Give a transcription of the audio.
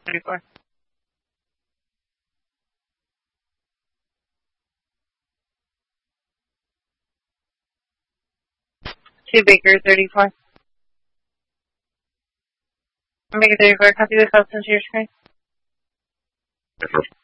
34. 2 Baker 34. Baker 34, copy the call to your screen. Yes, sir.